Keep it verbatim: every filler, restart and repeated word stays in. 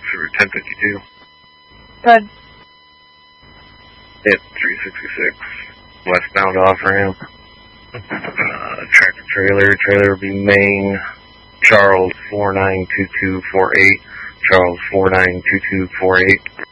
for ten fifty-two. Good. Hit three sixty-six. Westbound off-ramp. Uh, tractor trailer. Trailer will be main. Charles four nine two two four eight. Charles four nine two two four eight.